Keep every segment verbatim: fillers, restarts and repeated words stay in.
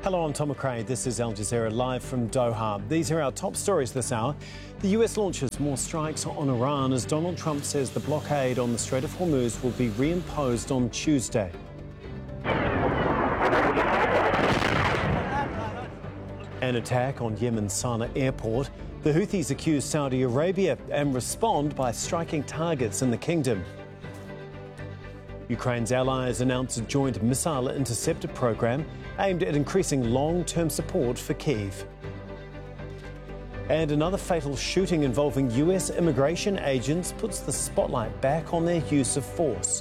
Hello, I'm Tom McRae. This is Al Jazeera live from Doha. These are our top stories this hour. The U S launches more strikes on Iran as Donald Trump says the blockade on the Strait of Hormuz will be reimposed on Tuesday. An attack on Yemen's Sana'a airport. The Houthis accuse Saudi Arabia and respond by striking targets in the kingdom. Ukraine's allies announced a joint missile interceptor program aimed at increasing long-term support for Kyiv. And another fatal shooting involving U S immigration agents puts the spotlight back on their use of force.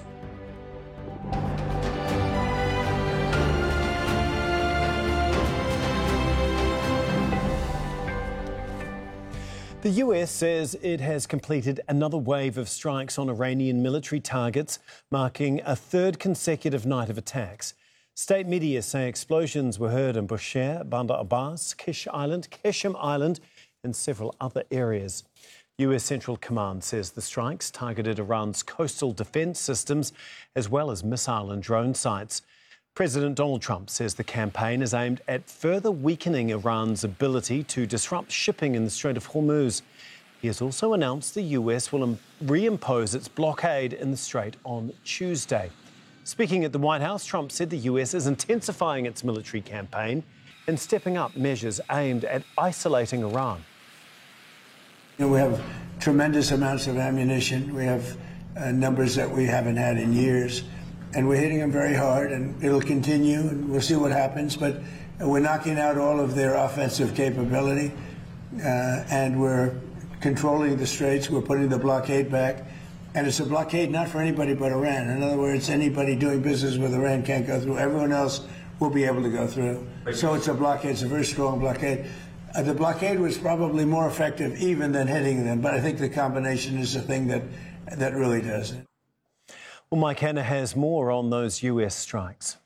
The U S says it has completed another wave of strikes on Iranian military targets, marking a third consecutive night of attacks. State media say explosions were heard in Bushehr, Bandar Abbas, Kish Island, Qeshm Island and several other areas. U S Central Command says the strikes targeted Iran's coastal defence systems as well as missile and drone sites. President Donald Trump says the campaign is aimed at further weakening Iran's ability to disrupt shipping in the Strait of Hormuz. He has also announced the U S will reimpose its blockade in the strait on Tuesday. Speaking at the White House, Trump said the U S is intensifying its military campaign and stepping up measures aimed at isolating Iran. You know, we have tremendous amounts of ammunition. We have uh, numbers that we haven't had in years. And we're hitting them very hard, and it'll continue, and we'll see what happens. But we're knocking out all of their offensive capability, uh, and we're controlling the straits. We're putting the blockade back. And it's a blockade not for anybody but Iran. In other words, anybody doing business with Iran can't go through. Everyone else will be able to go through. So it's a blockade. It's a very strong blockade. Uh, the blockade was probably more effective even than hitting them, but I think the combination is the thing that, that really does it. Well, Mike Hanna has more on those U S strikes.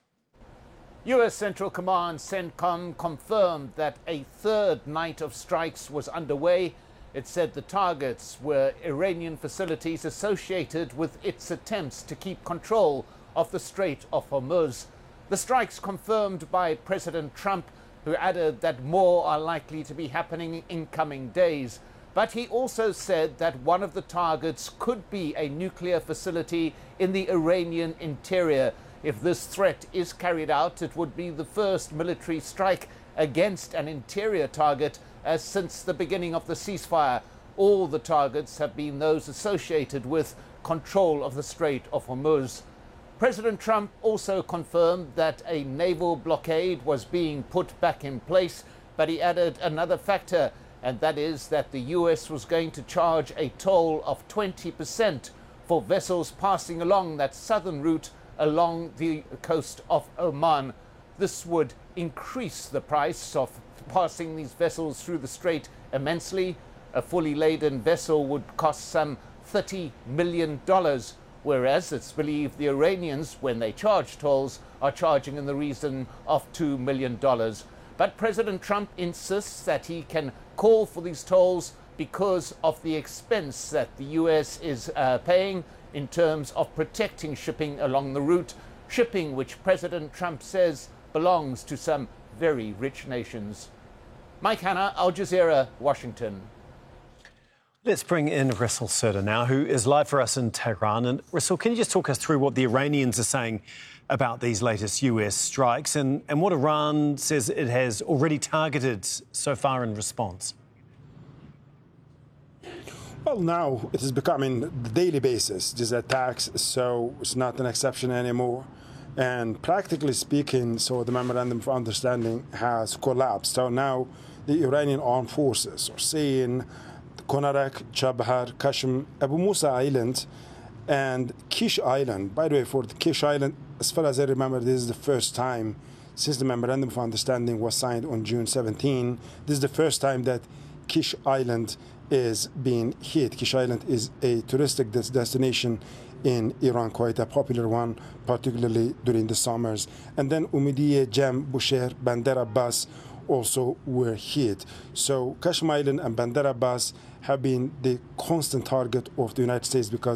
U S Central Command CENTCOM confirmed that a third night of strikes was underway. It said the targets were Iranian facilities associated with its attempts to keep control of the Strait of Hormuz. The strikes confirmed by President Trump, who added that more are likely to be happening in coming days. But he also said that one of the targets could be a nuclear facility in the Iranian interior. If this threat is carried out, it would be the first military strike against an interior target as since the beginning of the ceasefire. All the targets have been those associated with control of the Strait of Hormuz. President Trump also confirmed that a naval blockade was being put back in place, but he added another factor, and that is that the U S was going to charge a toll of twenty percent for vessels passing along that southern route along the coast of Oman. This would increase the price of passing these vessels through the strait immensely. A fully laden vessel would cost some thirty million dollars, whereas it's believed the Iranians, when they charge tolls, are charging in the region of two million dollars. But President Trump insists that he can call for these tolls because of the expense that the U S is uh, paying in terms of protecting shipping along the route, shipping which President Trump says belongs to some very rich nations. Mike Hanna, Al Jazeera, Washington. Let's bring in Russell Serda now, who is live for us in Tehran. And Russell, can you just talk us through what the Iranians are saying about these latest U S strikes and, and what Iran says it has already targeted so far in response? Well, now it is becoming the daily basis, these attacks, so it's not an exception anymore. And practically speaking, so the Memorandum of Understanding has collapsed. So now the Iranian armed forces are saying Konarak, Chabahar, Qashm, Abu Musa Island, and Kish Island. By the way, for the Kish Island, as far as I remember, this is the first time since the Memorandum of Understanding was signed on June seventeenth. This is the first time that Kish Island is being hit. Kish Island is a touristic des destination in Iran, quite a popular one, particularly during the summers. And then Umidiye, Jem, Bushehr, Bandar Abbas also were hit. So Qashm Island and Bandar Abbas have been the constant target of the United States because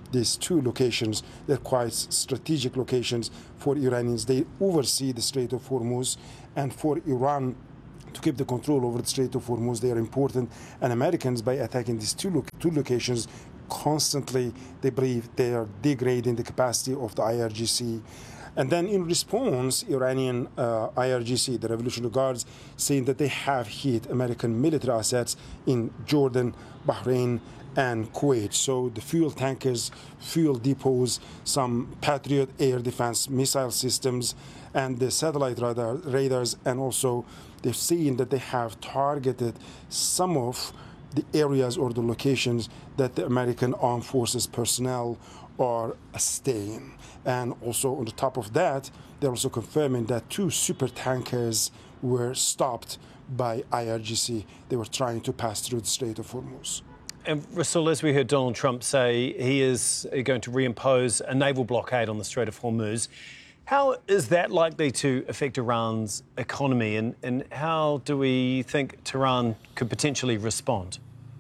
these two locations. They're quite strategic locations for Iranians. They oversee the Strait of Hormuz, and for Iran to keep the control over the Strait of Hormuz, they are important. And Americans, by attacking these two, lo- two locations, constantly, they believe they are degrading the capacity of the I R G C. And then in response, Iranian uh, I R G C, the Revolutionary Guards, saying that they have hit American military assets in Jordan, Bahrain, and Kuwait. So the fuel tankers, fuel depots, some Patriot air defense missile systems, and the satellite radar, radars, and also they've seen that they have targeted some of the areas or the locations that the American Armed Forces personnel are staying. And also on the top of that, they're also confirming that two super tankers were stopped by I R G C. They were trying to pass through the Strait of Hormuz. And Rasool, as we heard Donald Trump say, he is going to reimpose a naval blockade on the Strait of Hormuz. How is that likely to affect Iran's economy, and, and how do we think Tehran could potentially respond?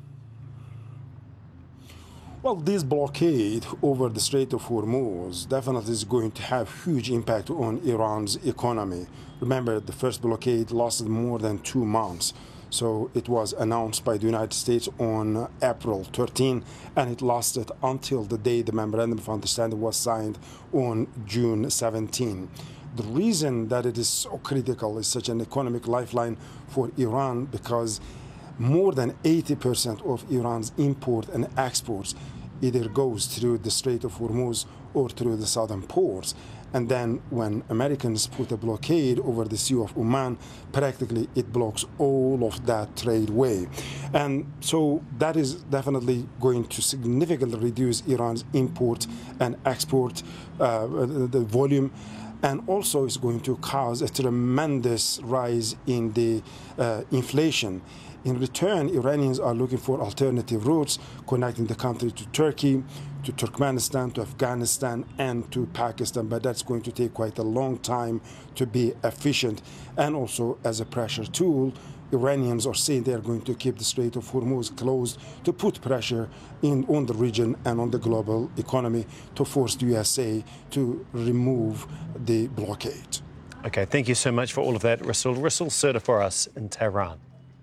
Well, this blockade over the Strait of Hormuz definitely is going to have huge impact on Iran's economy. Remember, the first blockade lasted more than two months. So it was announced by the United States on April thirteenth, and it lasted until the day the Memorandum of Understanding was signed on June seventeenth. The reason that it is so critical, is such an economic lifeline for Iran, because more than eighty percent of Iran's import and exports either goes through the Strait of Hormuz or through the southern ports. And then when Americans put a blockade over the Sea of Oman, practically it blocks all of that trade way. And so that is definitely going to significantly reduce Iran's import and export uh, the volume. And also is going to cause a tremendous rise in the uh, inflation. In return, Iranians are looking for alternative routes connecting the country to Turkey, to Turkmenistan, to Afghanistan, and to Pakistan. But that's going to take quite a long time to be efficient. And also, as a pressure tool, Iranians are saying they are going to keep the Strait of Hormuz closed to put pressure in on the region and on the global economy to force the U S A to remove the blockade. OK, thank you so much for all of that, Rasool. Rasool Sirda for us in Tehran.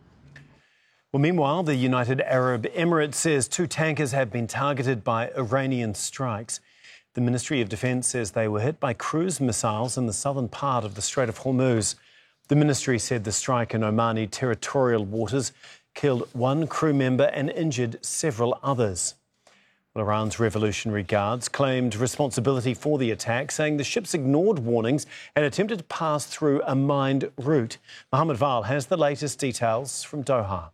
Well, meanwhile, the United Arab Emirates says two tankers have been targeted by Iranian strikes. The Ministry of Defence says they were hit by cruise missiles in the southern part of the Strait of Hormuz. The ministry said the strike in Omani territorial waters killed one crew member and injured several others. Well, Iran's Revolutionary Guards claimed responsibility for the attack, saying the ships ignored warnings and attempted to pass through a mined route. Mohammed Val has the latest details from Doha.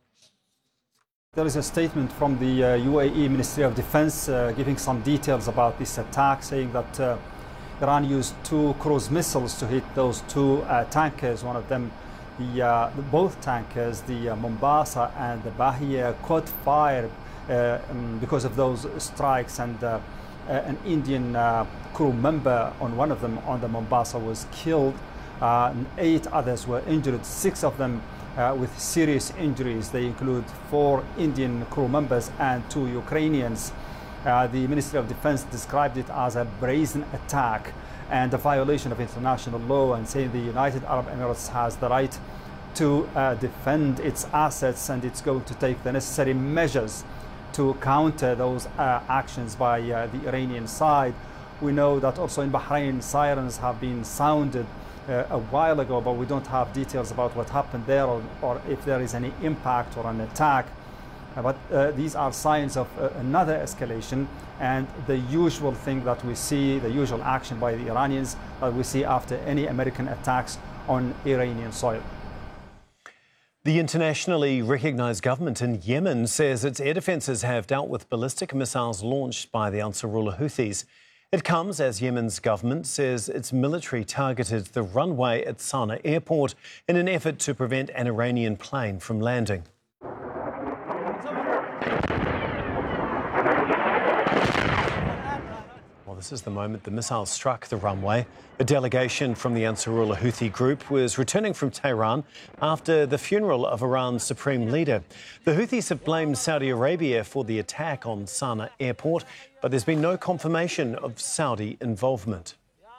There is a statement from the uh, U A E Ministry of Defense uh, giving some details about this attack, saying that uh, Iran used two cruise missiles to hit those two uh, tankers. One of them, the, uh, the both tankers, the uh, Mombasa and the Bahia, caught fire uh, um, because of those strikes, and uh, uh, an Indian uh, crew member on one of them, on the Mombasa, was killed. Uh, and eight others were injured, six of them Uh, with serious injuries. They include four Indian crew members and two Ukrainians. Uh, the Ministry of Defense described it as a brazen attack and a violation of international law, and saying the United Arab Emirates has the right to uh, defend its assets, and it's going to take the necessary measures to counter those uh, actions by uh, the Iranian side. We know that also in Bahrain, sirens have been sounded Uh, a while ago, but we don't have details about what happened there, or, or if there is any impact or an attack. Uh, but uh, these are signs of uh, another escalation, and the usual thing that we see, the usual action by the Iranians that we see after any American attacks on Iranian soil. The internationally recognised government in Yemen says its air defences have dealt with ballistic missiles launched by the Ansarullah Houthis. It comes as Yemen's government says its military targeted the runway at Sana'a airport in an effort to prevent an Iranian plane from landing. Well, the this is the moment the missile struck the runway. A delegation from the Ansarullah Houthi group was returning from Tehran after the funeral of Iran's supreme leader. The Houthis have blamed Saudi Arabia for the attack on Sana'a airport, but there's been no confirmation of Saudi involvement.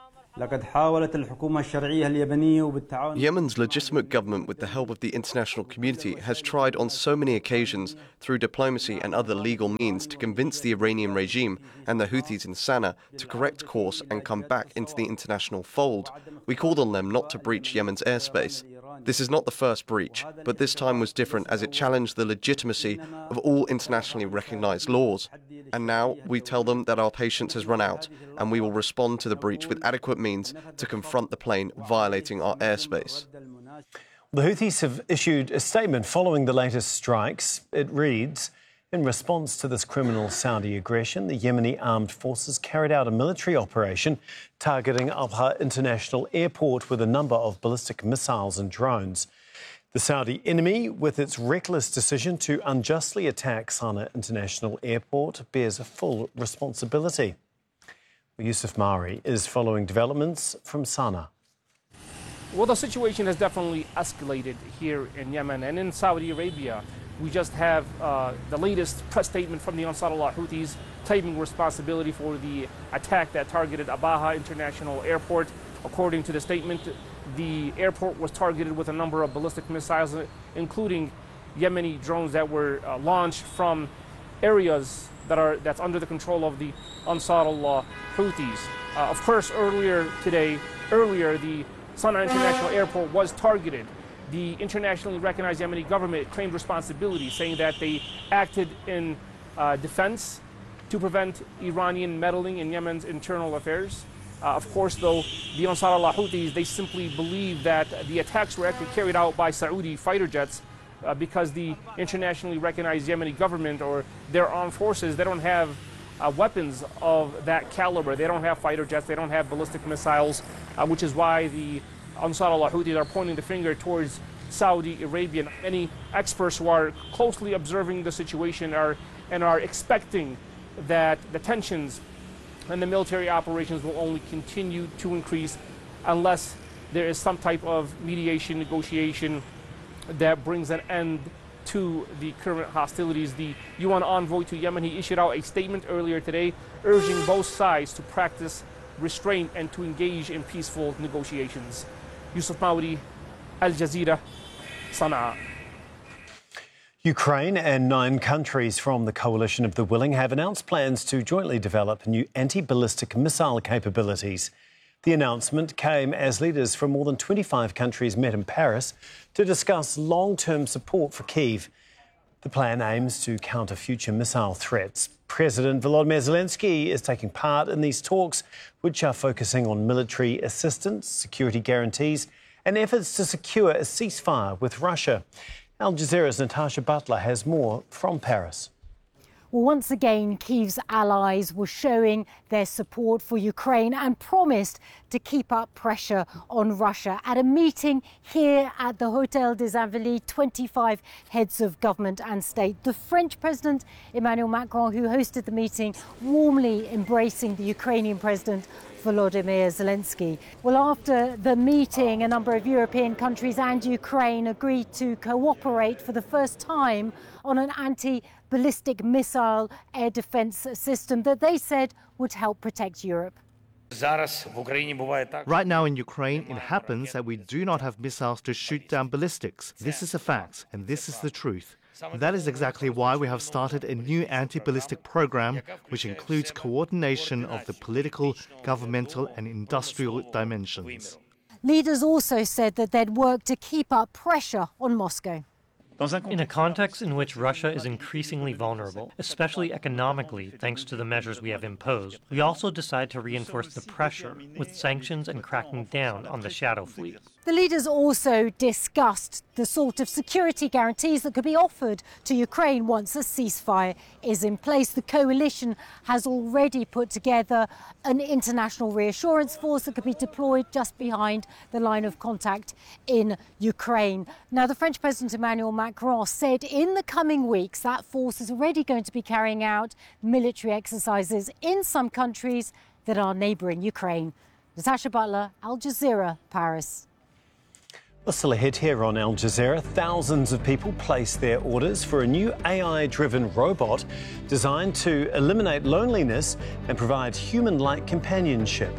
Yemen's legitimate government, with the help of the international community, has tried on so many occasions, through diplomacy and other legal means, to convince the Iranian regime and the Houthis in Sana'a to correct course and come back into the international fold. We called on them not to breach Yemen's airspace. This is not the first breach, but this time was different as it challenged the legitimacy of all internationally recognized laws. And now we tell them that our patience has run out and we will respond to the breach with adequate means to confront the plane violating our airspace. The Houthis have issued a statement following the latest strikes. It reads, in response to this criminal Saudi aggression, the Yemeni armed forces carried out a military operation targeting Abha International Airport with a number of ballistic missiles and drones. The Saudi enemy, with its reckless decision to unjustly attack Sana'a International Airport, bears a full responsibility. Yusuf Mari is following developments from Sana'a. Well, the situation has definitely escalated here in Yemen and in Saudi Arabia. We just have uh, the latest press statement from the Ansarullah Houthis claiming responsibility for the attack that targeted Abaha International Airport. According to the statement, the airport was targeted with a number of ballistic missiles, including Yemeni drones that were uh, launched from areas that are that's under the control of the Ansarullah Houthis. Uh, of course, earlier today, earlier the Sana'a International Airport was targeted. The internationally recognized Yemeni government claimed responsibility, saying that they acted in uh, defense to prevent Iranian meddling in Yemen's internal affairs. Uh, of course, though, the Ansarullah Houthis, they simply believe that the attacks were actually carried out by Saudi fighter jets uh, because the internationally recognized Yemeni government or their armed forces, they don't have uh, weapons of that caliber. They don't have fighter jets, they don't have ballistic missiles, uh, which is why the Ansarullah Houthis are pointing the finger towards Saudi Arabia. Many experts who are closely observing the situation are and are expecting that the tensions and the military operations will only continue to increase unless there is some type of mediation, negotiation that brings an end to the current hostilities. The U N envoy to Yemen, he issued out a statement earlier today urging both sides to practice restraint and to engage in peaceful negotiations. Yusuf Maudi, Al Jazeera, Sana'a. Ukraine and nine countries from the Coalition of the Willing have announced plans to jointly develop new anti-ballistic missile capabilities. The announcement came as leaders from more than twenty-five countries met in Paris to discuss long-term support for Kyiv. The plan aims to counter future missile threats. President Volodymyr Zelensky is taking part in these talks, which are focusing on military assistance, security guarantees, and efforts to secure a ceasefire with Russia. Al Jazeera's Natasha Butler has more from Paris. Well, once again, Kyiv's allies were showing their support for Ukraine and promised to keep up pressure on Russia. At a meeting here at the Hôtel des Invalides, twenty-five heads of government and state. The French President Emmanuel Macron, who hosted the meeting, warmly embracing the Ukrainian President Volodymyr Zelensky. Well, after the meeting, a number of European countries and Ukraine agreed to cooperate for the first time on an anti-ballistic missile air defense system that they said would help protect Europe. Right now in Ukraine, it happens that we do not have missiles to shoot down ballistics. This is a fact, and this is the truth. That is exactly why we have started a new anti-ballistic program, which includes coordination of the political, governmental and industrial dimensions. Leaders also said that they'd work to keep up pressure on Moscow. In a context in which Russia is increasingly vulnerable, especially economically thanks to the measures we have imposed, we also decide to reinforce the pressure with sanctions and cracking down on the shadow fleet. The leaders also discussed the sort of security guarantees that could be offered to Ukraine once a ceasefire is in place. The coalition has already put together an international reassurance force that could be deployed just behind the line of contact in Ukraine. Now, the French President Emmanuel Macron said in the coming weeks that force is already going to be carrying out military exercises in some countries that are neighbouring Ukraine. Natasha Butler, Al Jazeera, Paris. Well, still ahead here on Al Jazeera, thousands of people place their orders for a new A I-driven robot designed to eliminate loneliness and provide human-like companionship.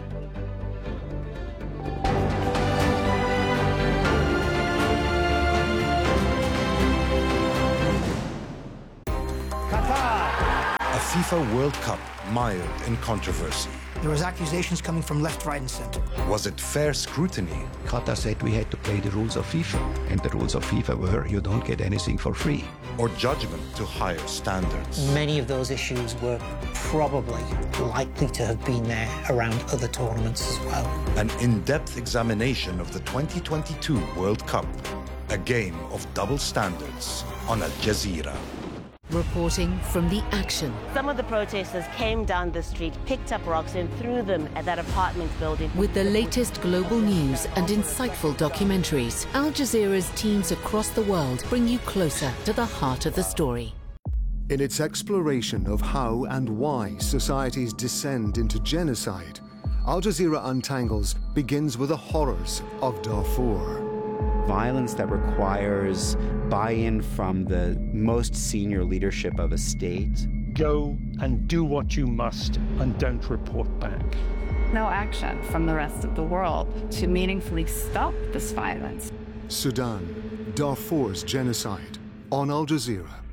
A FIFA World Cup mired in controversy. There was accusations coming from left, right and centre. Was it fair scrutiny? Qatar said we had to play the rules of FIFA, and the rules of FIFA were you don't get anything for free. Or judgment to higher standards? Many of those issues were probably likely to have been there around other tournaments as well. An in-depth examination of the twenty twenty-two World Cup. A game of double standards on Al Jazeera. Reporting from the action. Some of the protesters came down the street, picked up rocks and threw them at that apartment building. With the latest global news and insightful documentaries, Al Jazeera's teams across the world bring you closer to the heart of the story. In its exploration of how and why societies descend into genocide, Al Jazeera Untangles begins with the horrors of Darfur. Violence that requires buy-in from the most senior leadership of a state. Go and do what you must and don't report back. No action from the rest of the world to meaningfully stop this violence. Sudan, Darfur's genocide, on Al Jazeera.